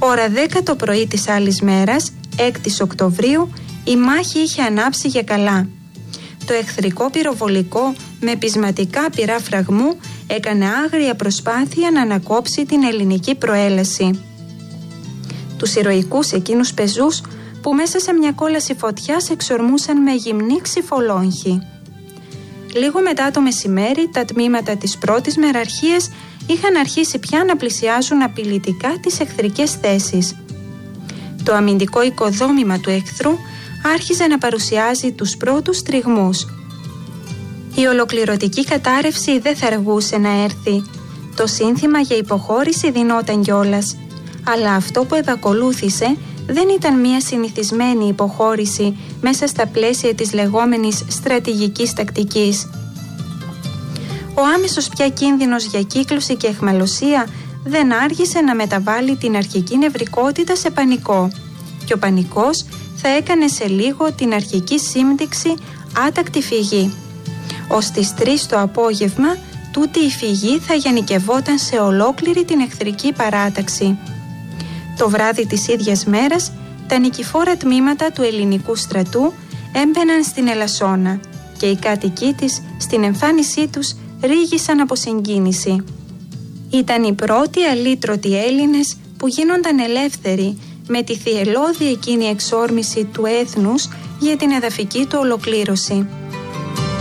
Ώρα 10 το πρωί της άλλης μέρας, 6 Οκτωβρίου, η μάχη είχε ανάψει για καλά. Το εχθρικό πυροβολικό με πεισματικά πυρά φραγμού έκανε άγρια προσπάθεια να ανακόψει την ελληνική προέλαση. Τους ηρωικούς εκείνους πεζούς που μέσα σε μια κόλαση φωτιάς εξορμούσαν με γυμνή ξυφολόγχη. Λίγο μετά το μεσημέρι, τα τμήματα της πρώτης μεραρχίας είχαν αρχίσει πια να πλησιάζουν απειλητικά τις εχθρικές θέσεις. Το αμυντικό οικοδόμημα του εχθρού άρχιζε να παρουσιάζει τους πρώτους τριγμούς. Η ολοκληρωτική κατάρρευση δεν θα αργούσε να έρθει. Το σύνθημα για υποχώρηση δινόταν κιόλας. Αλλά αυτό που επακολούθησε δεν ήταν μια συνηθισμένη υποχώρηση μέσα στα πλαίσια της λεγόμενης στρατηγικής τακτικής. Ο άμεσος πια κίνδυνος για κύκλωση και αιχμαλωσία δεν άργησε να μεταβάλει την αρχική νευρικότητα σε πανικό, και ο πανικός θα έκανε σε λίγο την αρχική σύμπτυξη άτακτη φυγή. Ως τις 3 το απόγευμα, τούτη η φυγή θα γενικευόταν σε ολόκληρη την εχθρική παράταξη. Το βράδυ της ίδιας μέρας, τα νικηφόρα τμήματα του ελληνικού στρατού έμπαιναν στην Ελασσόνα και οι κάτοικοί της στην εμφάνισή τους ρίγησαν από συγκίνηση. Ήταν οι πρώτοι αλήτρωτοι Έλληνες που γίνονταν ελεύθεροι με τη θυελλώδη εκείνη εξόρμηση του έθνους για την εδαφική του ολοκλήρωση.